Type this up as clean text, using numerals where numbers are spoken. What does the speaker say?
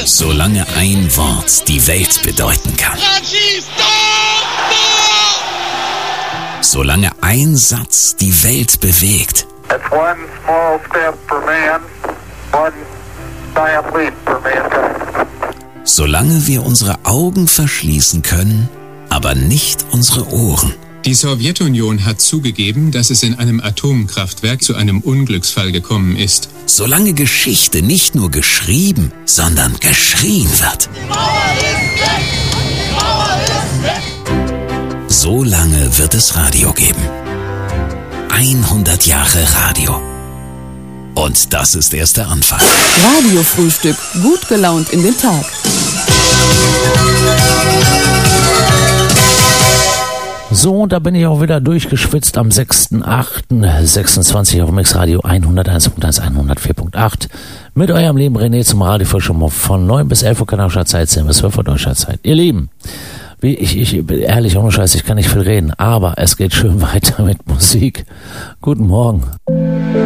Solange ein Wort die Welt bedeuten kann. Solange ein Satz die Welt bewegt. That's one small step for man, one giant leap for mankind. Solange wir unsere Augen verschließen können, aber nicht unsere Ohren. Die Sowjetunion hat zugegeben, dass es in einem Atomkraftwerk zu einem Unglücksfall gekommen ist. Solange Geschichte nicht nur geschrieben, sondern geschrien wird. Die Mauer ist weg! Die Mauer ist weg! So lange wird es Radio geben. 100 Jahre Radio. Und das ist erst der Anfang. Radiofrühstück. Gut gelaunt in den Tag. So, und da bin ich auch wieder durchgeschwitzt am 6.8.26 auf Mix Radio 101.1, 104.8 mit eurem lieben René zum Radiofrühstück von 9 bis 11 Uhr kanadischer Zeit, 10 bis 12 Uhr deutscher Zeit. Ihr Lieben, ich ehrlich, ohne Scheiß, ich kann nicht viel reden, aber es geht schön weiter mit Musik. Guten Morgen.